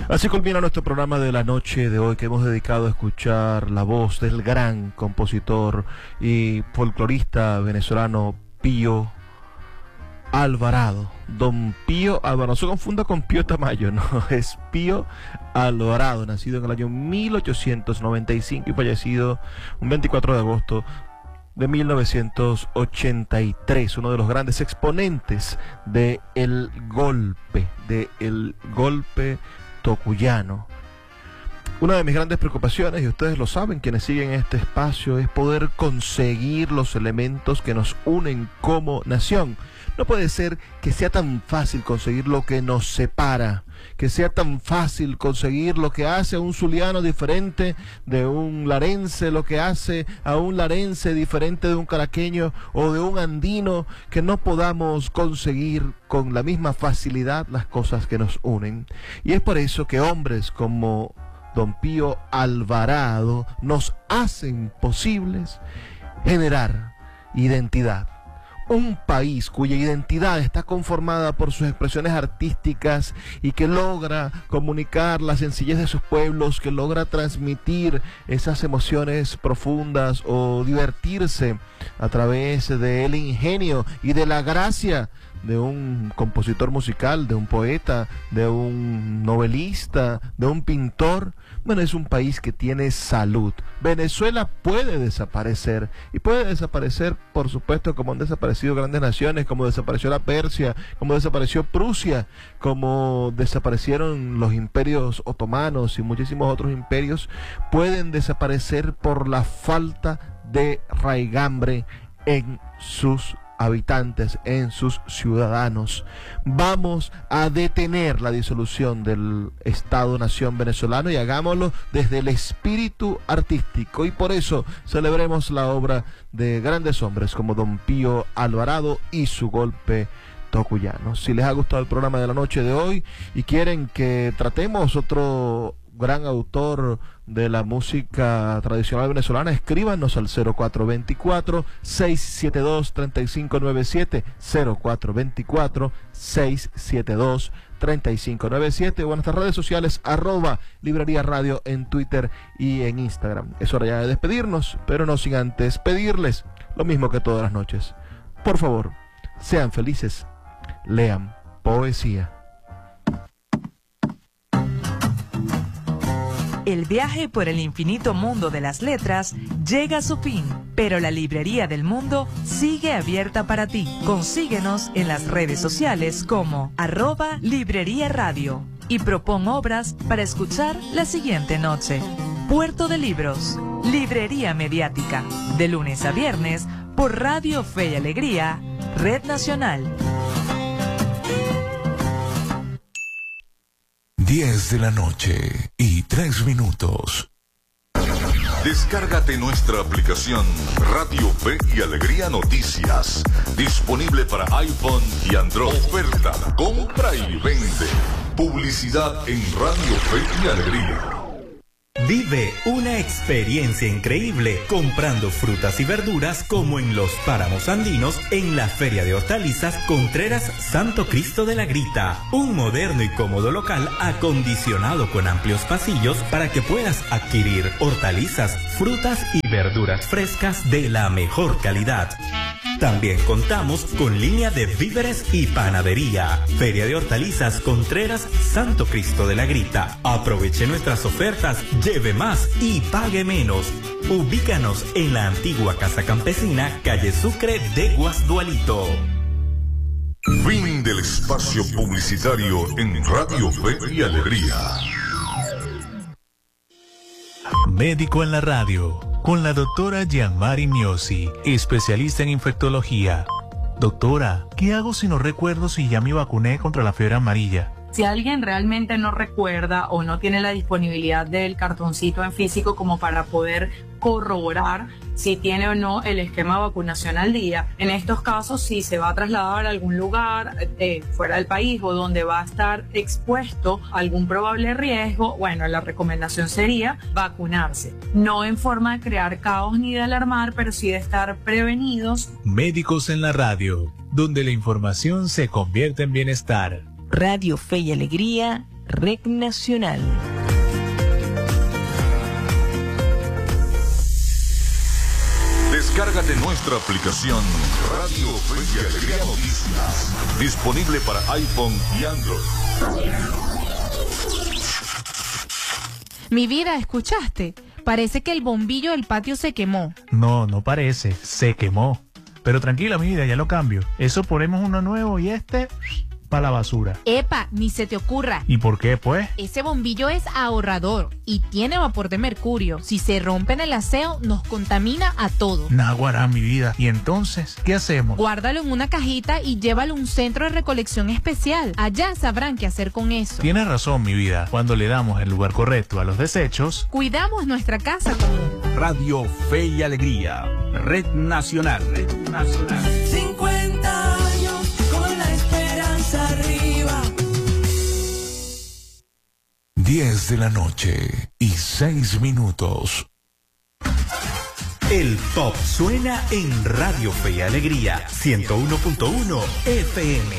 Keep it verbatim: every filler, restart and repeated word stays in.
Así culmina nuestro programa de la noche de hoy, que hemos dedicado a escuchar la voz del gran compositor y folclorista venezolano Pío Alvarado. Don Pío Alvarado, no se confunda con Pío Tamayo, no, es Pío Alvarado, nacido en el año mil ochocientos noventa y cinco y fallecido un veinticuatro de agosto de mil novecientos ochenta y tres, uno de los grandes exponentes del golpe, del golpe tocuyano. Una de mis grandes preocupaciones, y ustedes lo saben, quienes siguen este espacio, es poder conseguir los elementos que nos unen como nación. No puede ser que sea tan fácil conseguir lo que nos separa, que sea tan fácil conseguir lo que hace a un zuliano diferente de un larense, lo que hace a un larense diferente de un caraqueño o de un andino, que no podamos conseguir con la misma facilidad las cosas que nos unen. Y es por eso que hombres como Don Pío Alvarado nos hacen posibles generar identidad. Un país cuya identidad está conformada por sus expresiones artísticas y que logra comunicar la sencillez de sus pueblos, que logra transmitir esas emociones profundas o divertirse a través del ingenio y de la gracia de un compositor musical, de un poeta, de un novelista, de un pintor. Bueno, es un país que tiene salud. Venezuela puede desaparecer, y puede desaparecer, por supuesto, como han desaparecido grandes naciones, como desapareció la Persia, como desapareció Prusia, como desaparecieron los imperios otomanos y muchísimos otros imperios. Pueden desaparecer por la falta de raigambre en sus habitantes, en sus ciudadanos. Vamos a detener la disolución del Estado-Nación venezolano y hagámoslo desde el espíritu artístico, y por eso celebremos la obra de grandes hombres como Don Pío Alvarado y su golpe tocuyano. Si les ha gustado el programa de la noche de hoy y quieren que tratemos otro gran autor de la música tradicional venezolana, escríbanos al cero cuatro dos cuatro, seis siete dos, tres cinco nueve siete, cero cuatro dos cuatro, seis siete dos, tres cinco nueve siete, o en nuestras redes sociales, arroba Librería Radio en Twitter y en Instagram. Es hora ya de despedirnos, pero no sin antes pedirles lo mismo que todas las noches. Por favor, sean felices, lean poesía. El viaje por el infinito mundo de las letras llega a su fin, pero la Librería del Mundo sigue abierta para ti. Consíguenos en las redes sociales como arroba Librería Radio y propon obras para escuchar la siguiente noche. Puerto de Libros, Librería Mediática, de lunes a viernes por Radio Fe y Alegría, Red Nacional. diez de la noche y tres minutos. Descárgate nuestra aplicación Radio Fe y Alegría Noticias, disponible para iPhone y Android. Oferta, compra y vende. Publicidad en Radio Fe y Alegría. Vive una experiencia increíble comprando frutas y verduras como en los páramos andinos en la Feria de Hortalizas Contreras Santo Cristo de la Grita. Un moderno y cómodo local acondicionado con amplios pasillos para que puedas adquirir hortalizas, frutas y verduras frescas de la mejor calidad. También contamos con línea de víveres y panadería. Feria de Hortalizas Contreras Santo Cristo de la Grita. Aproveche nuestras ofertas, lleve más y pague menos. Ubícanos en la antigua Casa Campesina, calle Sucre de Guasdualito. Fin del espacio publicitario en Radio Fe y Alegría. Médico en la radio, con la doctora Gianmari Miosi, especialista en infectología. Doctora, ¿qué hago si no recuerdo si ya me vacuné contra la fiebre amarilla? Si alguien realmente no recuerda o no tiene la disponibilidad del cartoncito en físico como para poder corroborar si tiene o no el esquema de vacunación al día, en estos casos, si se va a trasladar a algún lugar eh, fuera del país o donde va a estar expuesto a algún probable riesgo, bueno, la recomendación sería vacunarse. No en forma de crear caos ni de alarmar, pero sí de estar prevenidos. Médicos en la radio, donde la información se convierte en bienestar. Radio Fe y Alegría Red Nacional. Descárgate nuestra aplicación Radio Fe y Alegría Noticias, disponible para iPhone y Android. Mi vida, ¿escuchaste? Parece que el bombillo del patio se quemó. No, no parece, se quemó. Pero tranquila, mi vida, ya lo cambio. Eso ponemos uno nuevo y este para la basura. Epa, ni se te ocurra. ¿Y por qué, pues? Ese bombillo es ahorrador y tiene vapor de mercurio. Si se rompe en el aseo, nos contamina a todos. Naguará, mi vida. ¿Y entonces qué hacemos? Guárdalo en una cajita y llévalo a un centro de recolección especial. Allá sabrán qué hacer con eso. Tienes razón, mi vida. Cuando le damos el lugar correcto a los desechos, cuidamos nuestra casa común. Radio Fe y Alegría. Red Nacional. Red Nacional. cincuenta años con la esperanza arriba. diez de la noche y seis minutos. El pop suena en Radio Fe y Alegría ciento uno punto uno F M.